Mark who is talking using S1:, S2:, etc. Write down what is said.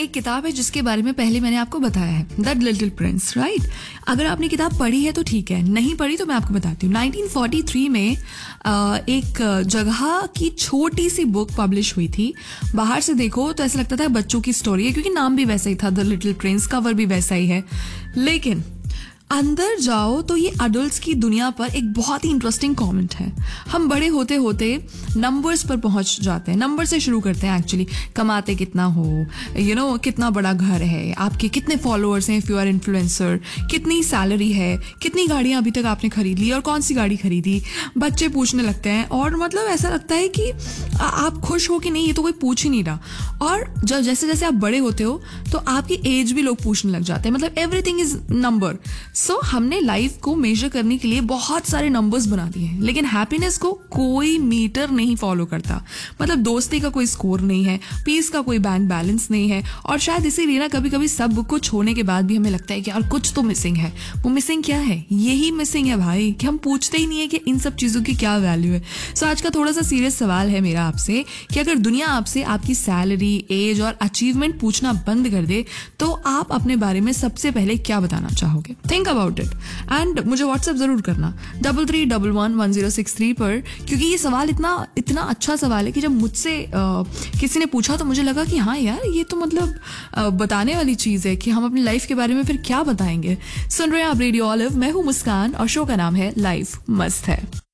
S1: एक किताब है जिसके बारे में पहले मैंने आपको बताया है, द लिटिल प्रिंस, राइट। अगर आपने किताब पढ़ी है तो ठीक है, नहीं पढ़ी तो मैं आपको बताती हूँ। 1943 में एक जगह की छोटी सी बुक पब्लिश हुई थी। बाहर से देखो तो ऐसा लगता था बच्चों की स्टोरी है, क्योंकि नाम भी वैसा ही था, द लिटिल प्रिंस, कवर भी वैसा ही है। लेकिन अंदर जाओ तो ये अडल्ट्स की दुनिया पर एक बहुत ही इंटरेस्टिंग कमेंट है। हम बड़े होते होते नंबर्स पर पहुंच जाते हैं, नंबर से शुरू करते हैं एक्चुअली। कमाते कितना हो, कितना बड़ा घर है, आपके कितने फॉलोअर्स हैं इफ यू आर इन्फ्लुएंसर, कितनी सैलरी है, कितनी गाड़ियां अभी तक आपने खरीद ली और कौन सी गाड़ी खरीदी, बच्चे पूछने लगते हैं। और मतलब ऐसा लगता है कि आप खुश हो कि नहीं, ये तो कोई पूछ ही नहीं रहा। और जब जैसे जैसे आप बड़े होते हो तो आपकी एज भी लोग पूछने लग जाते हैं, मतलब एवरीथिंग इज नंबर। सो हमने लाइफ को मेजर करने के लिए बहुत सारे नंबर्स बना दिए हैं, लेकिन हैप्पीनेस को कोई मीटर नहीं फॉलो करता। मतलब दोस्ती का कोई स्कोर नहीं है, पीस का कोई बैंक बैलेंस नहीं है। और शायद इसीलिए ना कभी कभी सब कुछ होने के बाद भी हमें लगता है कि यार कुछ तो मिसिंग है। वो मिसिंग क्या है? यही मिसिंग है भाई, कि हम पूछते ही नहीं है कि इन सब चीजों की क्या वैल्यू है। सो आज का थोड़ा सा सीरियस सवाल है मेरा आपसे कि अगर दुनिया आपसे आपकी सैलरी, एज और अचीवमेंट पूछना बंद कर दे तो आप अपने बारे में सबसे पहले क्या बताना चाहोगे? थिंक अबाउट इट एंड मुझे व्हाट्सएप जरूर करना 33111063 पर, क्योंकि ये सवाल इतना अच्छा सवाल है कि जब मुझसे किसी ने पूछा तो मुझे लगा कि हाँ यार, ये तो मतलब बताने वाली चीज है कि हम अपनी लाइफ के बारे में फिर क्या बताएंगे। सुन रहे हैं आप रेडियो ऑलिव, मैं हूँ मुस्कान और शो का नाम है लाइफ मस्त है।